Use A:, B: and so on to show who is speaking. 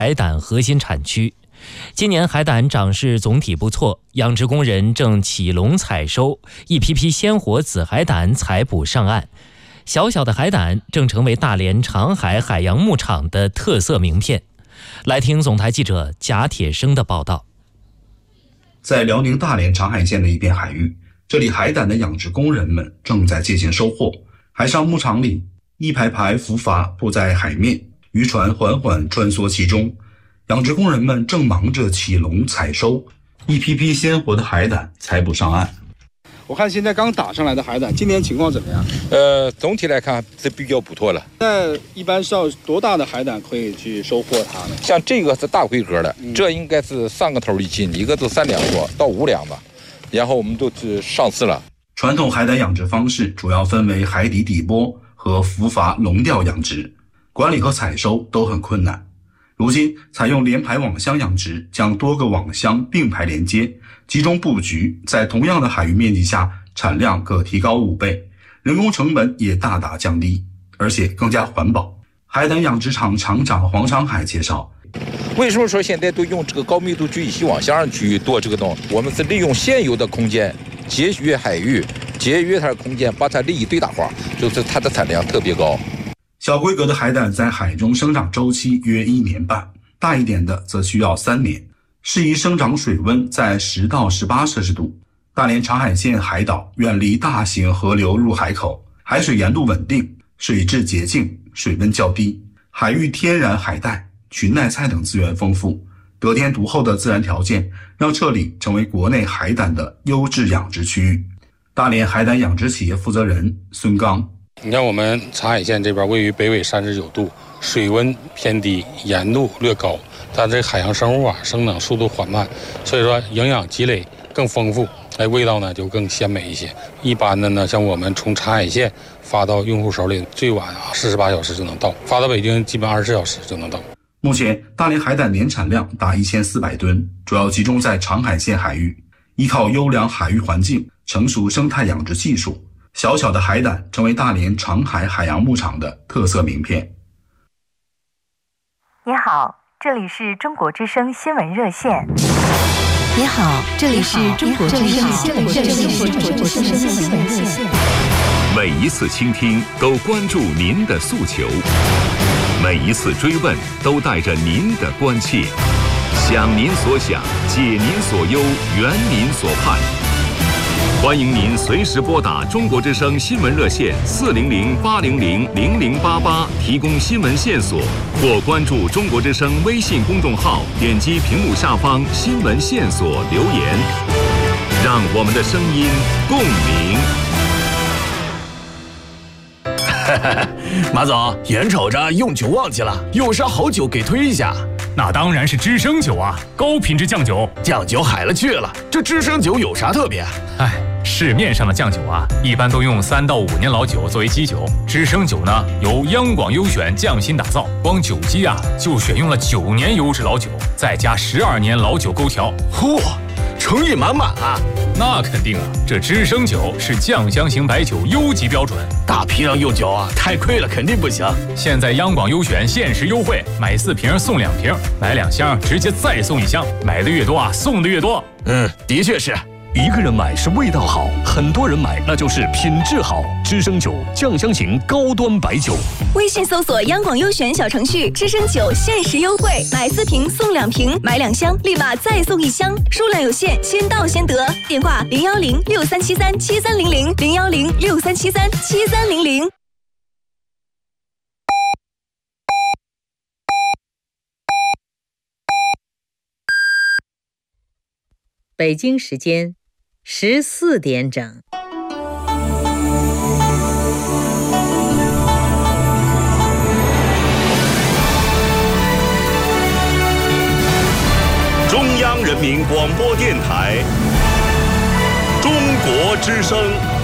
A: 海胆核心产区。今年海胆长势总体不错，养殖工人正起笼采收，一批批鲜活紫海胆采捕上岸。小小的海胆正成为大连长海海洋牧场的特色名片。来听总台记者贾铁生的报道。
B: 在辽宁大连长海县的一片海域，这里海胆的养殖工人们正在进行收获。海上牧场里，一排排浮筏铺在海面，渔船缓缓穿梭其中。养殖工人们正忙着起笼采收，一批批鲜活的海胆采捕上岸。
C: 我看现在刚打上来的海胆，今年情况怎么样？
D: 总体来看是比较不错了。
C: 那一般是要多大的海胆可以去收获它呢？
D: 像这个是大规格的，这应该是3个头1斤，一个都3两多到5两吧。然后我们都是上市了。
B: 传统海胆养殖方式主要分为海底底波和浮筏笼钓养殖，管理和采收都很困难。如今采用连排网箱养殖，将多个网箱并排连接，集中布局，在同样的海域面积下，产量可提高5倍，人工成本也大大降低，而且更加环保。海胆养殖场厂长黄长海介绍，
D: 为什么说现在都用这个高密度聚乙烯网箱去做这个东西？我们是利用现有的空间，节约海域，节约它的空间，把它利益最大化，就是它的产量特别高。
B: 小规格的海胆在海中生长周期约1年半，大一点的则需要3年，适宜生长水温在10到18摄氏度。大连长海县海岛远离大型河流入海口，海水盐度稳定，水质洁净，水温较低，海域天然海带、裙带菜等资源丰富，得天独厚的自然条件让这里成为国内海胆的优质养殖区域。大连海胆养殖企业负责人孙刚，
E: 你看我们长海县这边位于北纬39度，水温偏低，盐度略高，它这海洋生物生长速度缓慢，所以说营养积累更丰富，味道呢就更鲜美一些。一般的呢，像我们从长海县发到用户手里，最晚48小时就能到，发到北京基本24小时就能到。
B: 目前大连海胆年产量达1400吨，主要集中在长海县海域，依靠优良海域环境、成熟生态养殖技术，小小的海胆成为大连长海海洋牧场的特色名片。
F: 你好，这里是中国之声新闻热线。
G: 你好，这里是中国之声新闻热线。
H: 每一次倾听都关注您的诉求，每一次追问都带着您的关切，想您所想，解您所忧，圆您所盼。欢迎您随时拨打中国之声新闻热线400-800-0088提供新闻线索，或关注中国之声微信公众号，点击屏幕下方新闻线索留言，让我们的声音共鸣。
I: 马总，眼瞅着用酒旺季了，有啥好酒给推一下？
J: 那当然是知升酒啊，高品质酱酒。
I: 酱酒海了去了，这知升酒有啥特别？
J: 市面上的酱酒啊，一般都用3到5年老酒作为基酒，知升酒呢由央广优选匠心打造，光酒基啊就选用了9年优质老酒，再加12年老酒勾调。
I: 嚯，诚意满满啊！
J: 那肯定啊，这知升酒是酱香型白酒优级标准，
I: 大批量用酒啊，太亏了，肯定不行。
J: 现在央广优选限时优惠，买4瓶送2瓶，买2箱直接再送1箱，买的越多啊，送的越多。
I: 的确是。
H: 一个人买是味道好，很多人买那就是品质好。知升酒酱香型高端白酒，
G: 微信搜索央广优选小程序，知升酒限时优惠，买4瓶送2瓶，买2箱立马再送1箱，数量有限，先到先得。电话010-6373-7300，010-6373-7300。
K: 北京时间14点整。
H: 中央人民广播电台，中国之声。